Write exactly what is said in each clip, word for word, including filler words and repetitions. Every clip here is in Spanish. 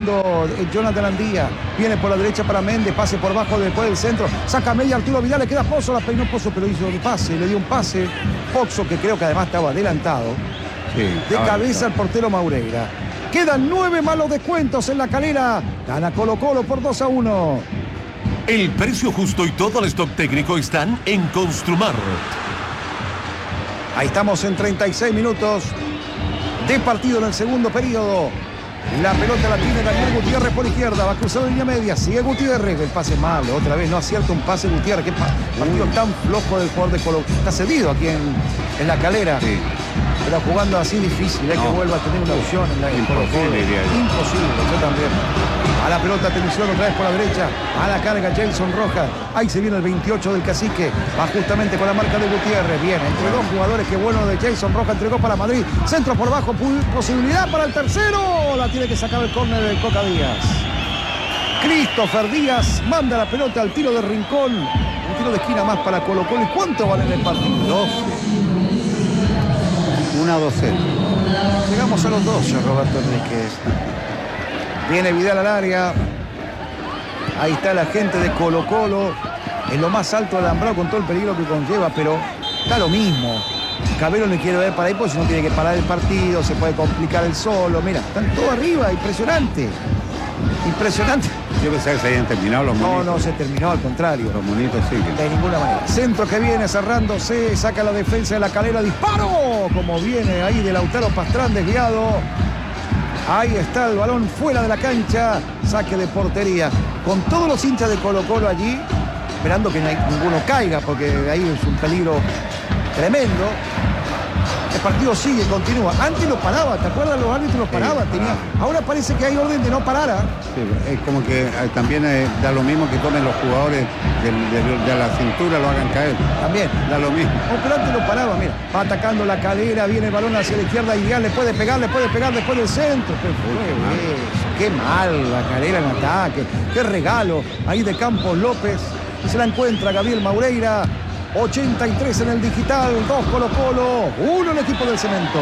jugando Jonathan Andía. Viene por la derecha para Méndez, pase por abajo después del centro. Saca media Arturo Vidal, le queda Pozo, la peinó Pozo, pero hizo el pase, le dio un pase. Pozo, que creo que además estaba adelantado. Sí, de cabeza al portero Maureira. Quedan nueve malos descuentos en La Calera. Gana Colo Colo por dos a uno. El precio justo y todo el stock técnico están en Construmar. Ahí estamos en treinta y seis minutos de partido en el segundo periodo. La pelota la tiene Daniel Gutiérrez por izquierda, va a cruzar la línea media, sigue Gutiérrez, el pase malo, otra vez no acierta un pase Gutiérrez, qué partido tan flojo del jugador de Colo. Está cedido aquí en, en La Calera, sí. Pero jugando así difícil, hay no. que vuelva a tener una opción en la imposible, imposible, yo también. A la pelota, atención otra vez por la derecha, a la carga Jason Rojas, ahí se viene el veintiocho del Cacique, va justamente con la marca de Gutiérrez, bien, entre dos jugadores, qué bueno de Jason Rojas, entregó para Madrid, centro por bajo, posibilidad para el tercero, la tiene que sacar el córner de Coca Díaz. Christopher Díaz manda la pelota al tiro de rincón, un tiro de esquina más para Colo Colo. ¿Y cuánto vale en el partido? doce. una a doce. Llegamos a los doce, Roberto Enríquez. Viene Vidal al área. Ahí está la gente de Colo Colo. En lo más alto alambrado con todo el peligro que conlleva, pero da lo mismo. Cabero no quiere ver para ahí porque si no tiene que parar el partido, se puede complicar el solo. Mira, están todos arriba, impresionante. Impresionante. Yo pensaba que se habían terminado los monitos. No, no se terminó, al contrario. Los monitos siguen. De ninguna manera. Centro que viene cerrándose, saca la defensa de La Calera, disparo. Como viene ahí de Lautaro Pastrán desviado. Ahí está el balón fuera de la cancha, saque de portería. Con todos los hinchas de Colo Colo allí, esperando que ninguno caiga, porque ahí es un peligro tremendo. El partido sigue, continúa. Antes lo paraba, ¿te acuerdas? Los árbitros los paraban. Sí, tenía... Ahora parece que hay orden de no parar. Sí, es como que también eh, da lo mismo que tomen los jugadores de, de, de la cintura, lo hagan caer. También. Da lo mismo. No, pero antes lo paraba, mira. Va atacando La Calera, viene el balón hacia la izquierda, Ideal le puede pegar, le puede pegar después del centro. Pero, Uy, qué, qué mal La Calera en ataque. Qué regalo ahí de Campos López. Se la encuentra Gabriel Maureira. ochenta y tres en el digital, dos Colo Colo, uno el equipo del Cemento.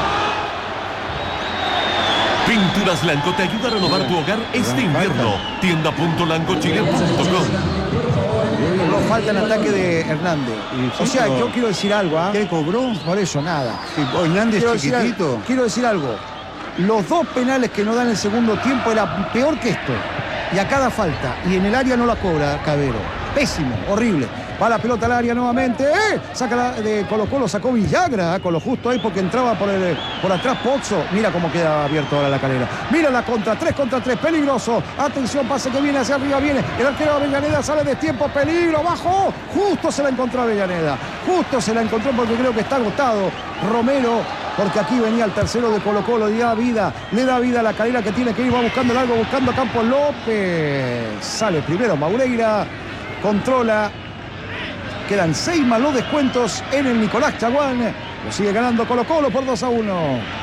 Pinturas Lanco te ayuda a renovar tu hogar este invierno. tienda punto lanco chile punto com. No falta el ataque de Hernández. O sea, yo quiero decir algo, ¿ah? ¿Qué cobró? Por eso nada. Sí, Hernández quiero chiquitito. Decir algo, quiero decir algo. Los dos penales que no dan el segundo tiempo era peor que esto. Y a cada falta. Y en el área no la cobra Cabero. Pésimo, horrible. Va la pelota al área nuevamente. ¡Eh! Saca la de Colo Colo, sacó Villagra, con lo justo ahí porque entraba por, el, por atrás Pozo. Mira cómo queda abierto ahora La Calera. Mira la contra, tres contra tres, peligroso. Atención, pase que viene hacia arriba, viene. El arquero Avellaneda sale de tiempo, peligro, bajo. Justo se la encontró Avellaneda. Justo se la encontró porque creo que está agotado Romero. Porque aquí venía el tercero de Colo Colo, le da vida, le da vida a La Calera que tiene que ir, va buscando el algo, buscando a Campos López. Sale primero Maureira, controla. Quedan seis más los descuentos en el Nicolás Chaguán. Lo sigue ganando Colo Colo por dos a uno.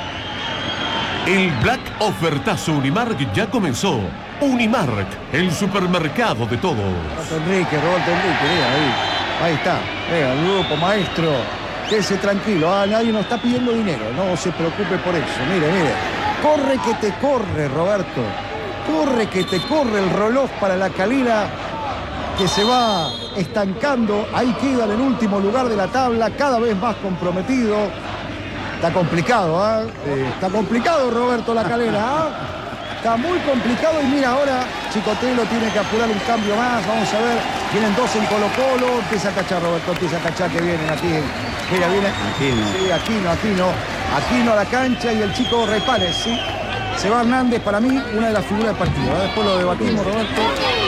El Black Ofertazo Unimark ya comenzó. Unimark, el supermercado de todos. Roberto Enrique, Roberto Enrique, mira, ahí. Ahí está. Venga, el grupo, maestro. Quédese tranquilo. Ah, nadie nos está pidiendo dinero. No se preocupe por eso. Mire, mire. Corre que te corre, Roberto. Corre que te corre el reloj para La Calera, que se va estancando. Ahí queda en el último lugar de la tabla, cada vez más comprometido. Está complicado, ¿ah? ¿eh? Está complicado, Roberto, La Calera, ¿ah? ¿eh? Está muy complicado y mira, ahora Chicotelo tiene que apurar un cambio más. Vamos a ver, vienen dos en Colo Colo. Empieza a cachar, Roberto, empieza a cachar que vienen aquí. Mira, viene Aquino. Sí, Aquino, Aquino. Aquino a la cancha y el chico Reipanes, ¿sí? Se va Hernández, para mí, una de las figuras del partido. ¿eh? Después lo debatimos, Roberto.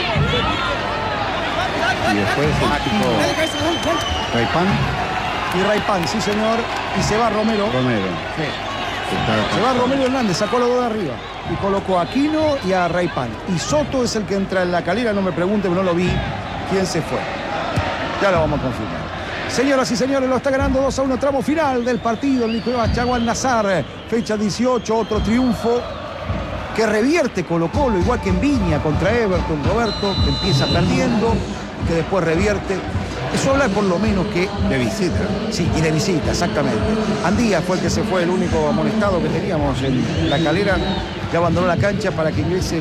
Y después el chico Raipán. Y Raipán, sí señor. Y se va Romero. Romero. Sí. Se va Romero Hernández, sacó los dos de arriba. Y colocó a Aquino y a Raipán. Y Soto es el que entra en La Calera, no me pregunte, no lo vi. ¿Quién se fue? Ya lo vamos a confirmar. Señoras y señores, lo está ganando dos a uno, tramo final del partido. El Nicolás Chaguán Nazar, fecha dieciocho, otro triunfo que revierte Colo Colo, igual que en Viña contra Everton. Roberto, que empieza perdiendo, que después revierte. Eso habla por lo menos que... De visita. Sí, y de visita, exactamente. Andía fue el que se fue, el único amonestado que teníamos en La Calera, que abandonó la cancha para que ingrese